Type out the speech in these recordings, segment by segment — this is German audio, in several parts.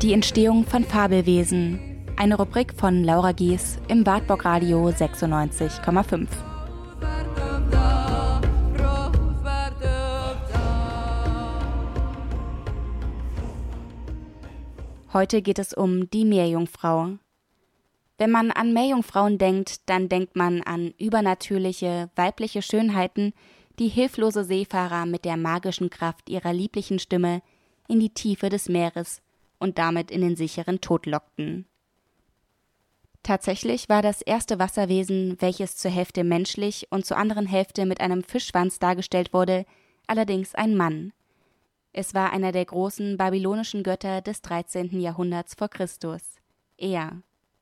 Die Entstehung von Fabelwesen. Eine Rubrik von Laura Gies im Wartburg Radio 96,5. Heute geht es um die Meerjungfrau. Wenn man an Meerjungfrauen denkt, dann denkt man an übernatürliche, weibliche Schönheiten, die hilflose Seefahrer mit der magischen Kraft ihrer lieblichen Stimme in die Tiefe des Meeres und damit in den sicheren Tod lockten. Tatsächlich war das erste Wasserwesen, welches zur Hälfte menschlich und zur anderen Hälfte mit einem Fischschwanz dargestellt wurde, allerdings ein Mann. Es war einer der großen babylonischen Götter des 13. Jahrhunderts vor Christus, Ea.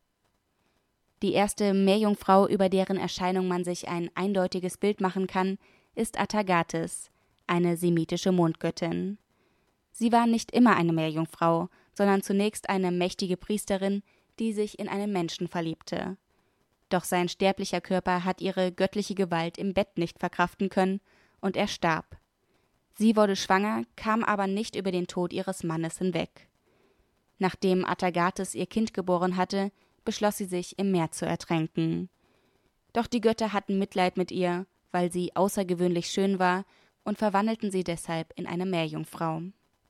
Die erste Meerjungfrau, über deren Erscheinung man sich ein eindeutiges Bild machen kann, ist Atargatis, eine semitische Mondgöttin. Sie war nicht immer eine Meerjungfrau, sondern zunächst eine mächtige Priesterin, die sich in einen Menschen verliebte. Doch sein sterblicher Körper hat ihre göttliche Gewalt im Bett nicht verkraften können und er starb. Sie wurde schwanger, kam aber nicht über den Tod ihres Mannes hinweg. Nachdem Atargatis ihr Kind geboren hatte, beschloss sie sich, im Meer zu ertränken. Doch die Götter hatten Mitleid mit ihr, weil sie außergewöhnlich schön war, und verwandelten sie deshalb in eine Meerjungfrau.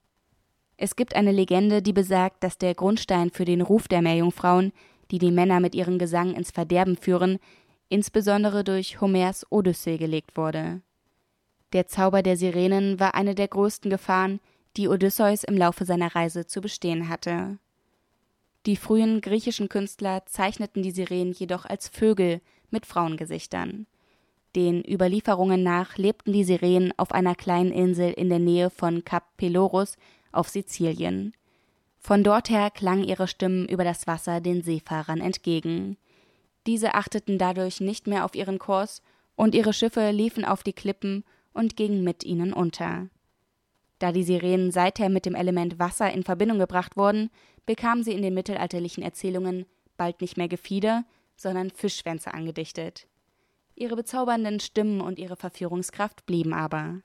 Es gibt eine Legende, die besagt, dass der Grundstein für den Ruf der Meerjungfrauen, die die Männer mit ihrem Gesang ins Verderben führen, insbesondere durch Homers Odyssee gelegt wurde. Der Zauber der Sirenen war eine der größten Gefahren, die Odysseus im Laufe seiner Reise zu bestehen hatte. Die frühen griechischen Künstler zeichneten die Sirenen jedoch als Vögel mit Frauengesichtern. Den Überlieferungen nach lebten die Sirenen auf einer kleinen Insel in der Nähe von Kap Pelorus auf Sizilien. Von dort her klangen ihre Stimmen über das Wasser den Seefahrern entgegen. Diese achteten dadurch nicht mehr auf ihren Kurs und ihre Schiffe liefen auf die Klippen und gingen mit ihnen unter. Da die Sirenen seither mit dem Element Wasser in Verbindung gebracht wurden, bekamen sie in den mittelalterlichen Erzählungen bald nicht mehr Gefieder, sondern Fischschwänze angedichtet. Ihre bezaubernden Stimmen und ihre Verführungskraft blieben aber.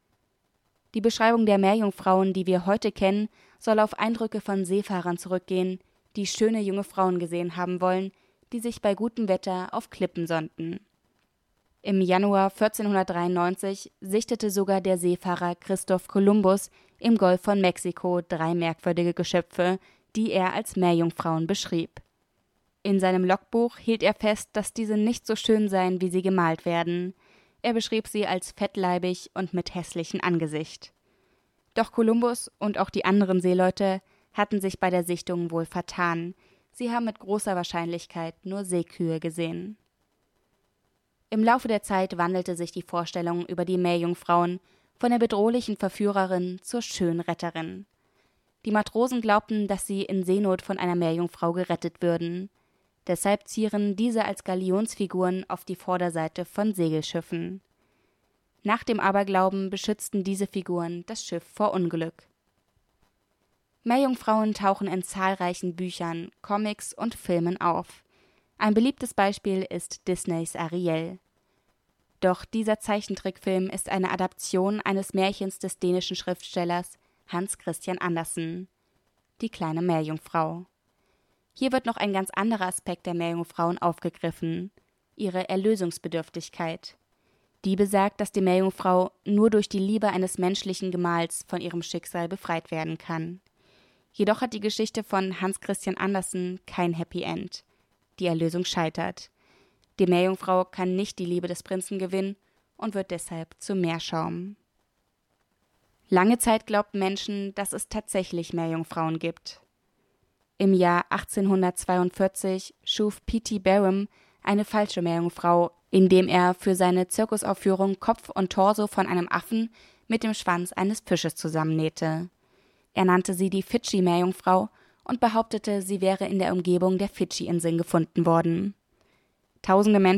Die Beschreibung der Meerjungfrauen, die wir heute kennen, soll auf Eindrücke von Seefahrern zurückgehen, die schöne junge Frauen gesehen haben wollen, die sich bei gutem Wetter auf Klippen sonnten. Im Januar 1493 sichtete sogar der Seefahrer Christoph Kolumbus im Golf von Mexiko 3 merkwürdige Geschöpfe, die er als Meerjungfrauen beschrieb. In seinem Logbuch hielt er fest, dass diese nicht so schön seien, wie sie gemalt werden. Er beschrieb sie als fettleibig und mit hässlichem Angesicht. Doch Kolumbus und auch die anderen Seeleute hatten sich bei der Sichtung wohl vertan. Sie haben mit großer Wahrscheinlichkeit nur Seekühe gesehen. Im Laufe der Zeit wandelte sich die Vorstellung über die Meerjungfrauen von der bedrohlichen Verführerin zur schönen Retterin. Die Matrosen glaubten, dass sie in Seenot von einer Meerjungfrau gerettet würden. Deshalb zieren diese als Galionsfiguren auf die Vorderseite von Segelschiffen. Nach dem Aberglauben beschützten diese Figuren das Schiff vor Unglück. Meerjungfrauen tauchen in zahlreichen Büchern, Comics und Filmen auf. Ein beliebtes Beispiel ist Disneys Ariel. Doch dieser Zeichentrickfilm ist eine Adaption eines Märchens des dänischen Schriftstellers Hans Christian Andersen, die kleine Meerjungfrau. Hier wird noch ein ganz anderer Aspekt der Meerjungfrauen aufgegriffen, ihre Erlösungsbedürftigkeit. Die besagt, dass die Meerjungfrau nur durch die Liebe eines menschlichen Gemahls von ihrem Schicksal befreit werden kann. Jedoch hat die Geschichte von Hans Christian Andersen kein Happy End. Die Erlösung scheitert. Die Meerjungfrau kann nicht die Liebe des Prinzen gewinnen und wird deshalb zu Meerschaum. Lange Zeit glaubten Menschen, dass es tatsächlich Meerjungfrauen gibt. Im Jahr 1842 schuf P.T. Barnum eine falsche Meerjungfrau, indem er für seine Zirkusaufführung Kopf und Torso von einem Affen mit dem Schwanz eines Fisches zusammennähte. Er nannte sie die Fidschi-Meerjungfrau und behauptete, sie wäre in der Umgebung der Fidschi-Inseln gefunden worden. Tausende Menschen